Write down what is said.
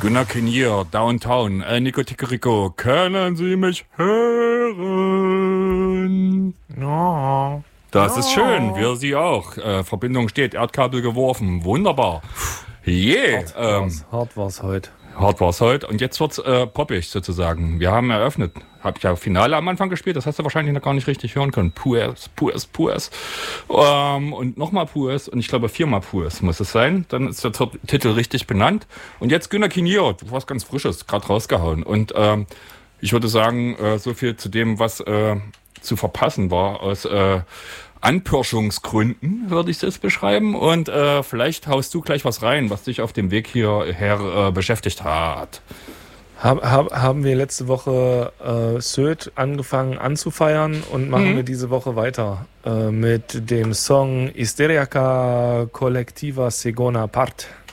Günner Kenier, Downtown, Nico Ticorico, können Sie mich hören? Ja. Das ist schön, wir Sie auch. Verbindung steht, Erdkabel geworfen, wunderbar. Hart war's heute. Hart war's heute und jetzt wird's poppig sozusagen. Wir haben eröffnet. Hab ich ja Finale am Anfang gespielt, das hast du wahrscheinlich noch gar nicht richtig hören können. Puers. Und nochmal Puers und ich glaube 4-mal Puers muss es sein. Dann ist der Titel richtig benannt. Und jetzt Günner Kinier, was ganz Frisches, gerade rausgehauen. Und ich würde sagen, so viel zu dem, was zu verpassen war aus Anpirschungsgründen, würde ich es jetzt beschreiben. Und vielleicht haust du gleich was rein, was dich auf dem Weg hierher beschäftigt hat. Haben wir letzte Woche Söd angefangen anzufeiern und machen wir diese Woche weiter mit dem Song Hysterica Collectiva Segona Part.